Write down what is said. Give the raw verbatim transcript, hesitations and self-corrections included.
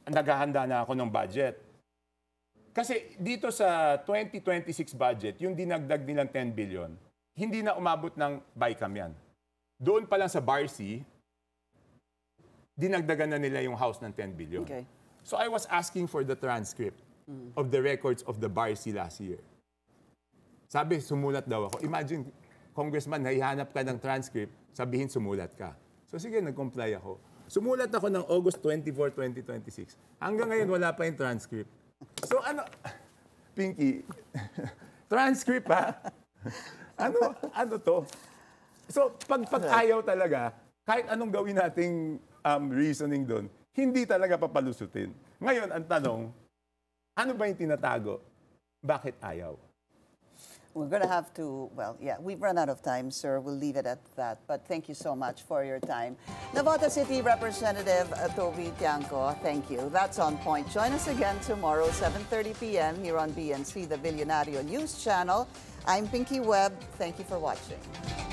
naghahanda na ako ng budget. Kasi dito sa twenty twenty-six budget, yung dinagdag nilang ten billion, hindi na umabot ng BICAM yan. Doon pa lang sa B A R C, dinagdagan na nila yung house ng ten billion. Okay. So I was asking for the transcript mm. of the records of the B A R C last year. Sabi, sumulat daw ako. Imagine, Congressman, nahihanap ka ng transcript, sabihin sumulat ka. So sige, nag-comply ako. Sumulat ako ng August twenty-fourth, twenty twenty-six. Hanggang ngayon, wala pa yung transcript. So ano, Pinky, transcript ha? Ano, ano to? So pag, pag ayaw talaga, kahit anong gawin nating um, reasoning doon, hindi talaga papalusutin. Ngayon, ang tanong, ano ba yung tinatago? Bakit ayaw? We're going to have to, well, yeah, we've run out of time, sir. We'll leave it at that. But thank you so much for your time. Navota City Representative uh, Toby Tiangco, thank you. That's On Point. Join us again tomorrow, seven thirty p m here on B N C, the Billionario News Channel. I'm Pinky Webb. Thank you for watching.